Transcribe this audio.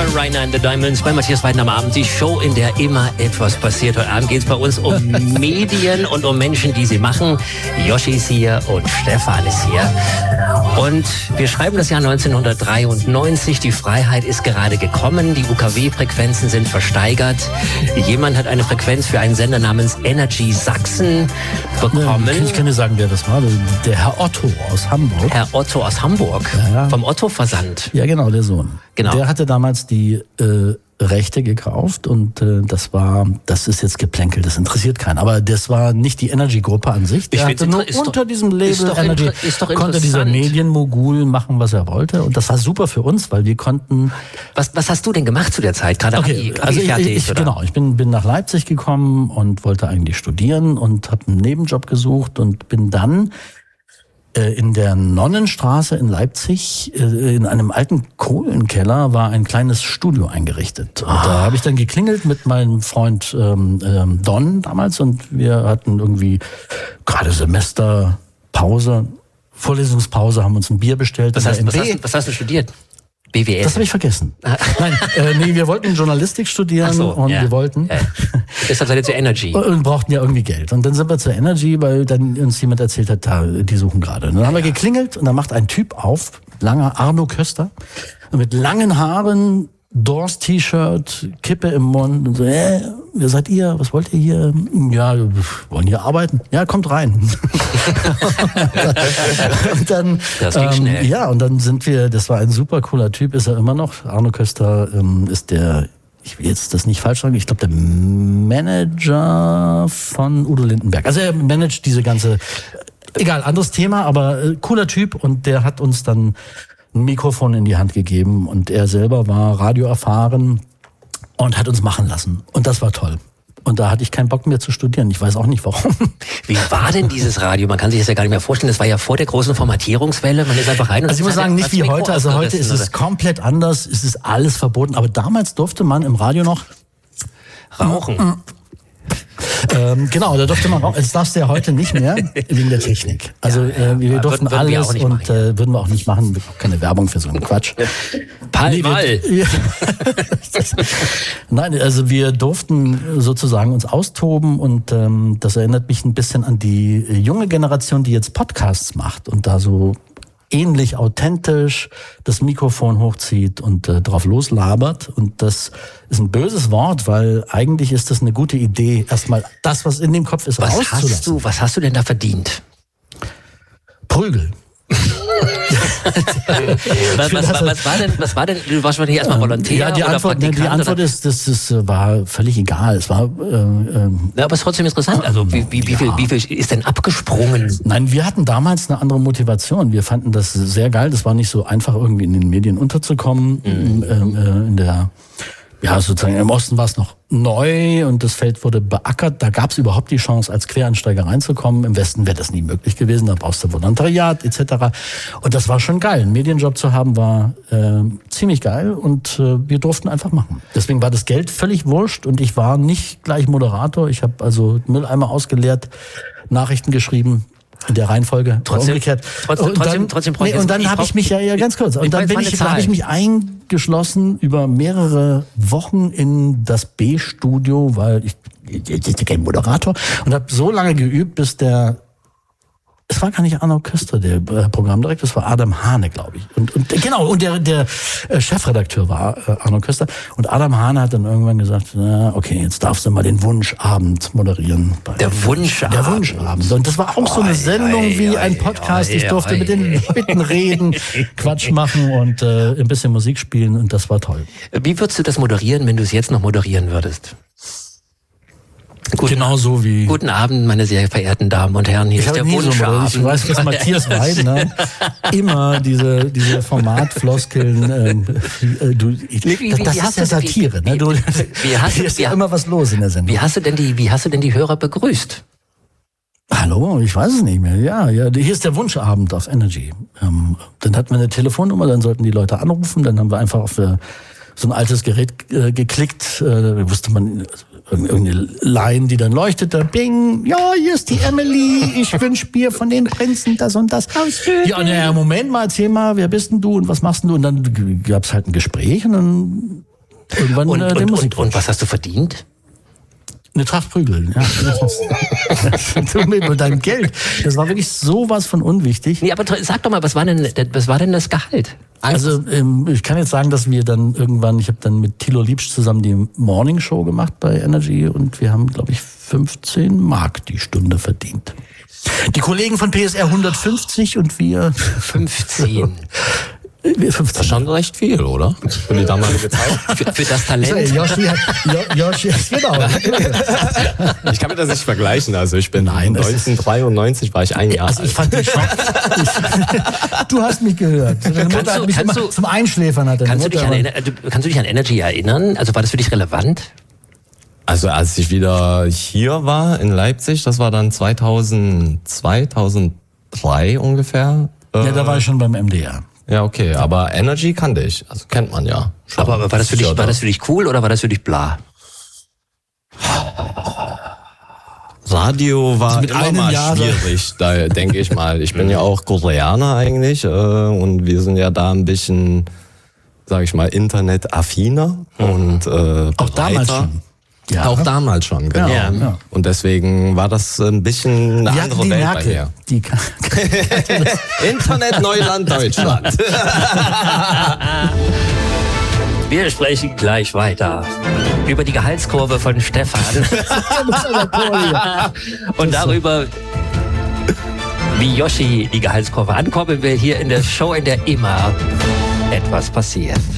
Rainer and the Diamonds bei Matthias Weiden am Abend. Die Show, in der immer etwas passiert. Heute Abend geht es bei uns um Medien und um Menschen, die sie machen. Yoshi ist hier und Stefan ist hier. Und wir schreiben das Jahr 1993. Die Freiheit ist gerade gekommen. Die UKW-Frequenzen sind versteigert. Jemand hat eine Frequenz für einen Sender namens Energy Sachsen bekommen. Ich kann dir sagen, wer das war. Der Herr Otto aus Hamburg. Herr Otto aus Hamburg. Ja. Vom Otto-Versand. Ja, genau, der Sohn. Genau. Der hatte damals die Rechte gekauft und das ist jetzt Geplänkel, das interessiert keinen. Aber das war nicht die Energy-Gruppe an sich. Der hatte nur unter diesem Label Energy konnte dieser Medienmogul machen, was er wollte. Und das war super für uns, weil wir konnten... Was hast du denn gemacht zu der Zeit? Gerade Genau, ich bin nach Leipzig gekommen und wollte eigentlich studieren und habe einen Nebenjob gesucht und bin dann in der Nonnenstraße in Leipzig, in einem alten Kohlenkeller, war ein kleines Studio eingerichtet. Und da habe ich dann geklingelt mit meinem Freund Don damals und wir hatten irgendwie gerade Semesterpause, Vorlesungspause, haben uns ein Bier bestellt. Was hast du studiert? BWL. Das habe ich vergessen. Nein, wir wollten Journalistik studieren wir wollten. Deshalb seid ihr zu Energy. Und brauchten ja irgendwie Geld. Und dann sind wir zur Energy, weil dann uns jemand erzählt hat, die suchen gerade. Und dann haben wir geklingelt und dann macht ein Typ auf, langer Arno Köster, mit langen Haaren, Doors-T-Shirt, Kippe im Mund und so, wer seid ihr? Was wollt ihr hier? Ja, wir wollen hier arbeiten. Ja, kommt rein. Und dann, das ging schnell. Ja, und dann sind wir, das war ein super cooler Typ, ist er immer noch. Arno Köster ist der, ich will jetzt das nicht falsch sagen, ich glaube der Manager von Udo Lindenberg. Also er managt diese ganze, egal, anderes Thema, aber cooler Typ und der hat uns dann ein Mikrofon in die Hand gegeben und er selber war radioerfahren und hat uns machen lassen. Und das war toll. Und da hatte ich keinen Bock mehr zu studieren. Ich weiß auch nicht warum. Wie war denn dieses Radio? Man kann sich das ja gar nicht mehr vorstellen. Das war ja vor der großen Formatierungswelle. Man ist einfach rein und also ich muss sagen, nicht wie heute. Also heute ist es komplett anders. Es ist alles verboten. Aber damals durfte man im Radio noch rauchen. Genau, da durfte man auch. Das darfst du ja heute nicht mehr wegen der Technik. Also wir durften alles und würden wir auch nicht machen. Wir brauchen keine Werbung für so einen Quatsch. Nein, also wir durften sozusagen uns austoben und das erinnert mich ein bisschen an die junge Generation, die jetzt Podcasts macht und da so ähnlich authentisch das Mikrofon hochzieht und drauf loslabert. Und das ist ein böses Wort, weil eigentlich ist das eine gute Idee, erstmal das, was in dem Kopf ist, rauszulassen. Was hast du denn da verdient? Prügel. Was war denn, du warst wahrscheinlich erstmal Volontär? Ja, die Antwort ist, das war völlig egal. Es war, ja, aber es ist trotzdem interessant. Also, wie viel ist denn abgesprungen? Nein, wir hatten damals eine andere Motivation. Wir fanden das sehr geil. Das war nicht so einfach, irgendwie in den Medien unterzukommen. Sozusagen im Osten war es noch neu und das Feld wurde beackert. Da gab es überhaupt die Chance, als Quereinsteiger reinzukommen. Im Westen wäre das nie möglich gewesen. Da brauchst du Volontariat etc. Und das war schon geil. Einen Medienjob zu haben war ziemlich geil und wir durften einfach machen. Deswegen war das Geld völlig wurscht und ich war nicht gleich Moderator. Ich habe also Mülleimer ausgeleert, Nachrichten geschrieben. In der Reihenfolge, umgekehrt. Und dann habe ich mich ganz kurz. Und dann habe ich mich eingeschlossen über mehrere Wochen in das B-Studio, weil ich kein Moderator und habe so lange geübt, bis es war gar nicht Arno Köster, der Programmdirektor, es war Adam Hane, glaube ich. Und der Chefredakteur war Arno Köster. Und Adam Hane hat dann irgendwann gesagt, okay, jetzt darfst du mal den Wunschabend moderieren. Der Wunschabend. Und das war auch so eine Sendung wie ein Podcast. Ich durfte mit den Leuten reden, Quatsch machen und ein bisschen Musik spielen und das war toll. Wie würdest du das moderieren, wenn du es jetzt noch moderieren würdest? Genauso wie... Guten Abend, meine sehr verehrten Damen und Herren. Hier ist der Wunschabend. Ich weiß, dass Matthias Weiden immer diese Formatfloskeln... das ist ja Satire. Hier ist ja immer was los in der Sendung. Wie hast du denn die Hörer begrüßt? Hallo, ich weiß es nicht mehr. Ja, hier ist der Wunschabend auf Energy. Dann hatten wir eine Telefonnummer, dann sollten die Leute anrufen. Dann haben wir einfach auf so ein altes Gerät geklickt. Da wusste man... irgendeine Line, die dann leuchtete, bing, ja, hier ist die Emily, ich wünsche Bier von den Prinzen, das und das. Ja, Moment mal, erzähl mal, wer bist denn du und was machst denn du? Und dann gab's halt ein Gespräch und dann irgendwann den Musik. Und was hast du verdient? Eine Tracht Prügel. Ja. Du mit deinem Geld. Das war wirklich sowas von unwichtig. Nee, aber sag doch mal, was war denn das Gehalt? Also ich kann jetzt sagen, dass wir dann irgendwann, ich habe dann mit Thilo Liebsch zusammen die Morning Show gemacht bei Energy und wir haben, glaube ich, 15 Mark die Stunde verdient. Die Kollegen von PSR 150 und wir 15. Das ist schon recht viel, oder? Für die damalige Zeit. Für das Talent. Joshi, genau. Ich kann mir das nicht vergleichen. Also ich bin 1993 war ich ein Jahr alt. Ich fand die Schock. Du hast mich gehört. Deine Mutter hat mich immer zum Einschläfern. Kannst du dich an Energy erinnern? Also war das für dich relevant? Also als ich wieder hier war in Leipzig, das war dann 2003 ungefähr. Ja, da war ich schon beim MDR. Ja, okay, aber Energy kannte ich, also kennt man ja schon. Aber war das für dich cool oder war das für dich bla? Radio war immer mal schwierig, da denke ich mal. Ich bin ja auch Koreaner eigentlich und wir sind ja da ein bisschen, sag ich mal, internetaffiner und auch damals schon. Ja. Auch damals schon, genau. Ja. Und deswegen war das ein bisschen eine andere Welt bei mir. Internet Neuland Deutschland. Wir sprechen gleich weiter über die Gehaltskurve von Stefan und darüber, wie Yoshi die Gehaltskurve ankurbeln will, hier in der Show, in der immer etwas passiert.